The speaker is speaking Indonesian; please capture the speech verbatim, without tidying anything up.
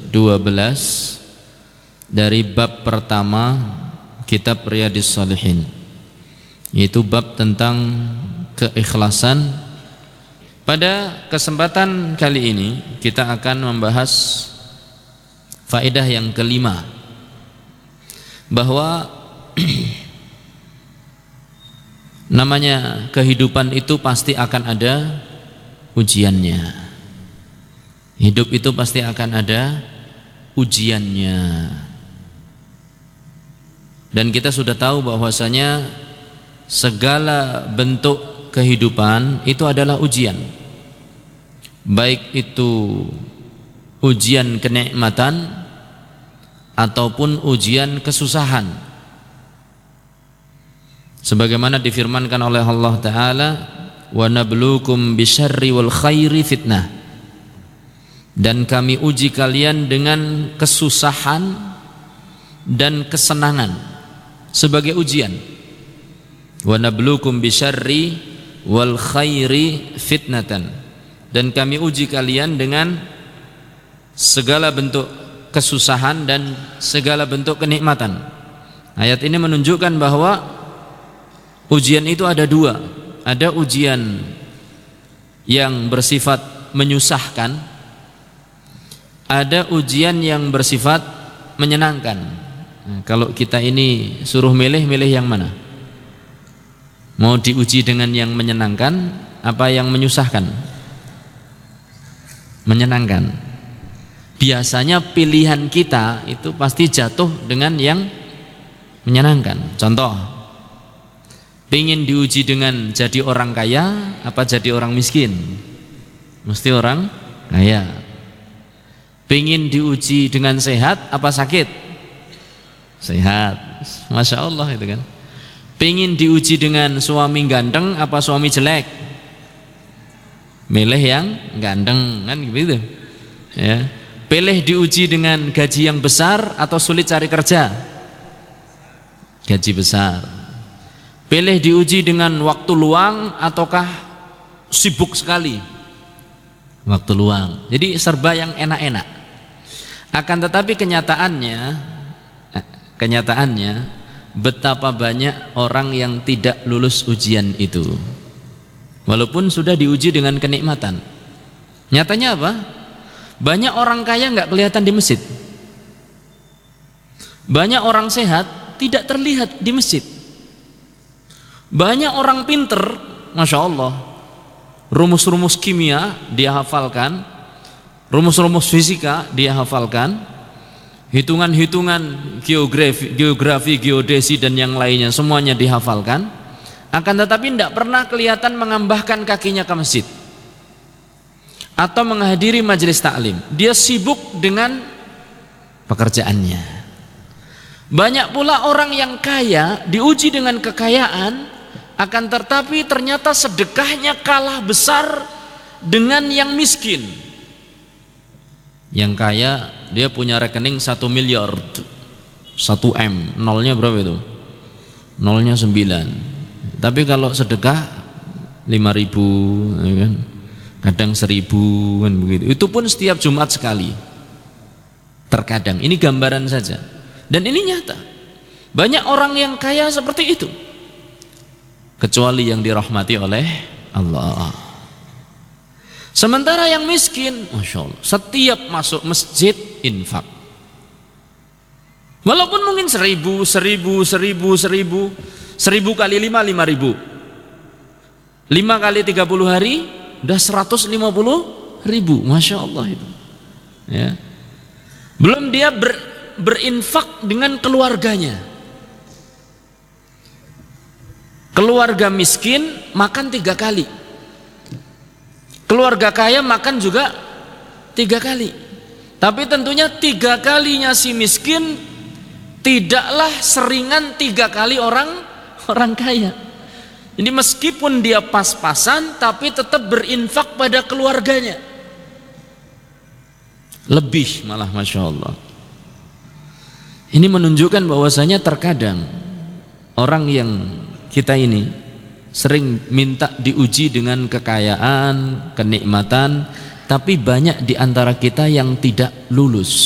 dua belas dari bab pertama kitab Riyadhis Shalihin, yaitu bab tentang keikhlasan. Pada kesempatan kali ini kita akan membahas faedah yang kelima, bahwa namanya kehidupan itu pasti akan ada ujiannya. Hidup itu pasti akan ada ujiannya. Dan kita sudah tahu bahwasanya segala bentuk kehidupan itu adalah ujian. Baik itu ujian kenikmatan ataupun ujian kesusahan. Sebagaimana difirmankan oleh Allah Ta'ala, wa nabluukum bisyarri wal khairi fitnah, dan kami uji kalian dengan kesusahan dan kesenangan sebagai ujian. Wa nabluukum bisyarri wal khairi fitnatan, dan kami uji kalian dengan segala bentuk kesusahan dan segala bentuk kenikmatan. Ayat ini menunjukkan bahwa ujian itu ada dua. Ada ujian yang bersifat menyusahkan, ada ujian yang bersifat menyenangkan. Nah, kalau kita ini suruh milih, milih yang mana? Mau diuji dengan yang menyenangkan apa yang menyusahkan? Menyenangkan. Biasanya pilihan kita itu pasti jatuh dengan yang menyenangkan. Contoh, pengen diuji dengan jadi orang kaya apa jadi orang miskin? Mesti orang kaya. Pengen diuji dengan sehat apa sakit? Sehat. Masya Allah itu kan. Pengen diuji dengan suami ganteng apa suami jelek? Milih yang ganteng, kan gitu ya. Pilih diuji dengan gaji yang besar atau sulit cari kerja? Gaji besar. Pilih diuji dengan waktu luang ataukah sibuk sekali? Waktu luang. Jadi serba yang enak-enak. Akan tetapi kenyataannya kenyataannya betapa banyak orang yang tidak lulus ujian itu, walaupun sudah diuji dengan kenikmatan. Nyatanya apa? Banyak orang kaya nggak kelihatan di masjid. Banyak orang sehat tidak terlihat di masjid. Banyak orang pinter, Masya Allah, rumus-rumus kimia dia hafalkan, rumus-rumus fisika dia hafalkan, hitungan-hitungan geografi, geografi, geodesi dan yang lainnya semuanya dihafalkan. Akan tetapi tidak pernah kelihatan mengambahkan kakinya ke masjid atau menghadiri majelis taklim. Dia sibuk dengan pekerjaannya. Banyak pula orang yang kaya diuji dengan kekayaan, akan tetapi ternyata sedekahnya kalah besar dengan yang miskin. Yang kaya dia punya rekening satu miliar, satu M, nolnya berapa itu? Nolnya sembilan. Tapi kalau sedekah lima ribu, ya kan? Kadang seribu kan begitu. Itu pun setiap Jumat sekali. Terkadang ini gambaran saja. Dan ini nyata. Banyak orang yang kaya seperti itu. Kecuali yang dirahmati oleh Allah. Sementara yang miskin, Masya Allah, setiap masuk masjid infak. Walaupun mungkin seribu, seribu, seribu, seribu, seribu kali lima, lima ribu. Lima kali tiga puluh hari udah seratus lima puluh ribu, Masya Allah itu ya. Belum dia ber, berinfak dengan keluarganya. Keluarga miskin makan tiga kali, keluarga kaya makan juga tiga kali. Tapi tentunya tiga kalinya si miskin tidaklah seringan tiga kali orang orang kaya. Jadi meskipun dia pas-pasan tapi tetap berinfak pada keluarganya. Lebih malah, Masya Allah. Ini menunjukkan bahwasanya terkadang orang yang kita ini sering minta diuji dengan kekayaan, kenikmatan, tapi banyak di antara kita yang tidak lulus.